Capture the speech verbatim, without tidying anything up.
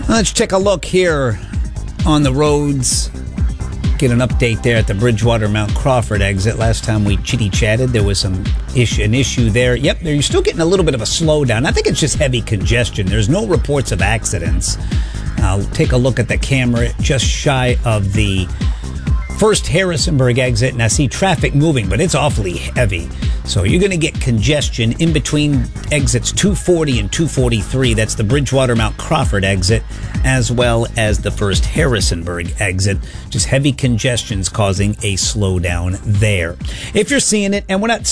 Let's take a look here on the roads. Get an update there at the Bridgewater Mount Crawford exit. Last time we chitty-chatted, there was some issue, an issue there. Yep, you're still getting a little bit of a slowdown. I think it's just heavy congestion. There's no reports of accidents. I'll take a look at the camera just shy of the first Harrisonburg exit, and I see traffic moving, but it's awfully heavy. So you're going to get congestion in between exits two forty and two forty-three. That's the Bridgewater Mount Crawford exit, as well as the first Harrisonburg exit. Just heavy congestion's causing a slowdown there. If you're seeing it, and we're not